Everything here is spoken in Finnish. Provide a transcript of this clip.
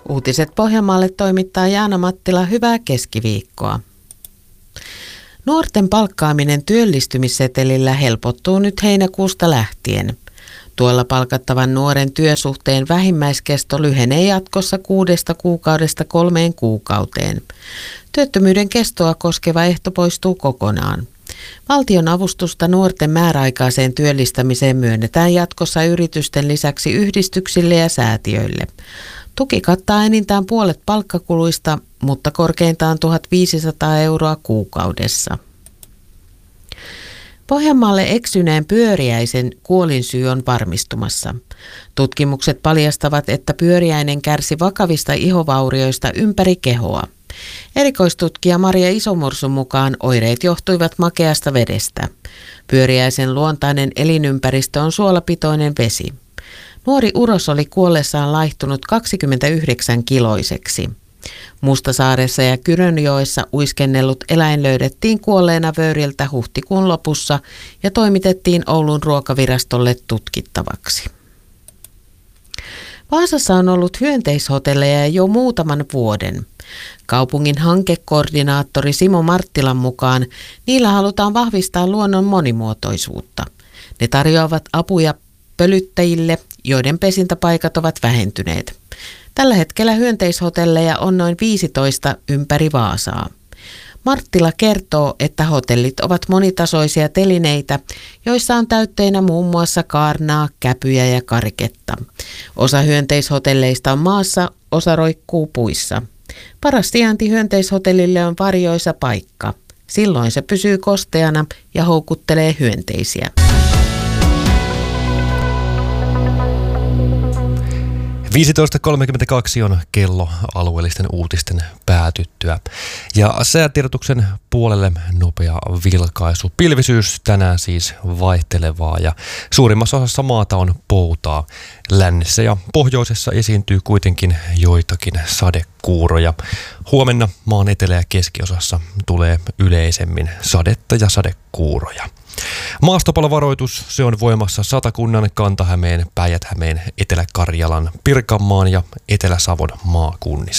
Uutiset Pohjanmaalle toimittaa Jaana Mattila. Hyvää keskiviikkoa. Nuorten palkkaaminen työllistymissetelillä helpottuu nyt heinäkuusta lähtien. Tuolla palkattavan nuoren työsuhteen vähimmäiskesto lyhenee jatkossa 6 kuukaudesta 3 kuukauteen. Työttömyyden kestoa koskeva ehto poistuu kokonaan. Valtion avustusta nuorten määräaikaiseen työllistämiseen myönnetään jatkossa yritysten lisäksi yhdistyksille ja säätiöille. Tuki kattaa enintään puolet palkkakuluista, mutta korkeintaan 1 500 euroa kuukaudessa. Pohjanmaalle eksyneen pyöriäisen kuolinsyy on varmistumassa. Tutkimukset paljastavat, että pyöriäinen kärsi vakavista ihovaurioista ympäri kehoa. Erikoistutkija Maria Isomursun mukaan oireet johtuivat makeasta vedestä. Pyöriäisen luontainen elinympäristö on suolapitoinen vesi. Nuori uros oli kuollessaan laihtunut 29-kiloiseksi. Mustasaaressa ja Kyrönjoessa uiskennellut eläin löydettiin kuolleena vöyriltä huhtikuun lopussa ja toimitettiin Oulun ruokavirastolle tutkittavaksi. Vaasassa on ollut hyönteishotelleja jo muutaman vuoden. Kaupungin hankekoordinaattori Simo Marttilan mukaan niillä halutaan vahvistaa luonnon monimuotoisuutta. Ne tarjoavat apuja pölyttäjille, joiden pesintäpaikat ovat vähentyneet. Tällä hetkellä hyönteishotelleja on noin 15 ympäri Vaasaa. Marttila kertoo, että hotellit ovat monitasoisia telineitä, joissa on täytteinä muun muassa kaarnaa, käpyjä ja kariketta. Osa hyönteishotelleista on maassa, osa roikkuu puissa. Paras sijainti hyönteishotellille on varjoisa paikka. Silloin se pysyy kosteana ja houkuttelee hyönteisiä. 15.32 on kello alueellisten uutisten päätyttyä. Ja säätiedotuksen puolelle nopea vilkaisu. Pilvisyys tänään siis vaihtelevaa ja suurimmassa osassa maata on poutaa. Lännessä ja pohjoisessa esiintyy kuitenkin joitakin sadekuuroja. Huomenna maan etelä- ja keskiosassa tulee yleisemmin sadetta ja sadekuuroja. Maastopalovaroitus, se on voimassa Satakunnan, Kanta-Hämeen, Päijät-Hämeen, Etelä-Karjalan, Pirkanmaan ja Etelä-Savon maakunnissa.